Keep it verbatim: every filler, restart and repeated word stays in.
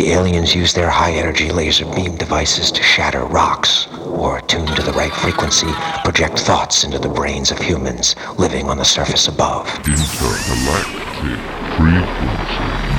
The aliens use their high-energy laser beam devices to shatter rocks, or attuned to the right frequency, project thoughts into the brains of humans living on the surface above. Intergalactic frequency